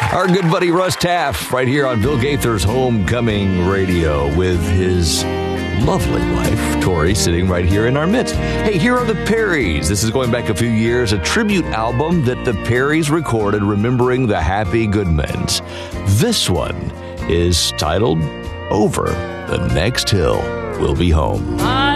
Our good buddy Russ Taff right here on Bill Gaither's Homecoming Radio with his lovely wife, Tori, sitting right here in our midst. Hey, here are the Perrys. This is going back a few years, a tribute album that the Perrys recorded remembering the Happy Goodmans. This one is titled Over the Next Hill We'll Be Home.